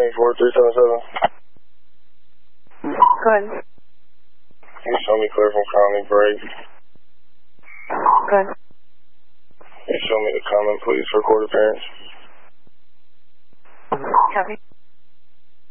377. Go ahead. Can you show me clear from Conley break? Go ahead. Can you show me the comment, please, for court appearance? Copy.